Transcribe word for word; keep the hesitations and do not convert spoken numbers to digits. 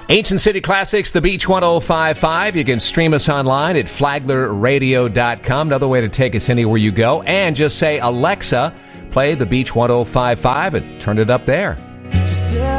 Ancient City Classics, The Beach one oh five point five. You can stream us online at flagler radio dot com. Another way to take us anywhere you go. And just say, Alexa, play The Beach one oh five point five and turn it up there.